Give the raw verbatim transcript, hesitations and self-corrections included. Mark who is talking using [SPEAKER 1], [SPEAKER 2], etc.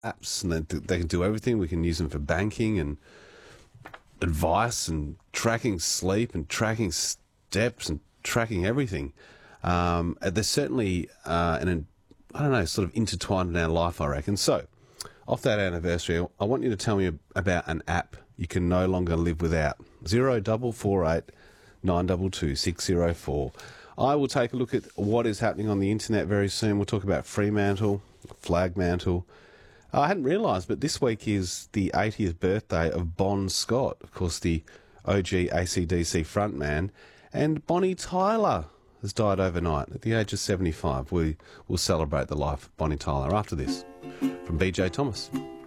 [SPEAKER 1] apps, and they, they can do everything. We can use them for banking and advice and tracking sleep and tracking steps and tracking everything. Um, they're certainly uh, an, I don't know, sort of intertwined in our life, I reckon. So, off that anniversary, I want you to tell me about an app you can no longer live without. Zero double four eight nine double two six zero four. I will take a look at what is happening on the internet very soon. We'll talk about Fremantle, Flagmantle. I hadn't realised, but this week is the eightieth birthday of Bon Scott, of course, the O G A C D C frontman, and Bonnie Tyler has died overnight at the age of seventy-five. We will celebrate the life of Bonnie Tyler after this from B J Thomas.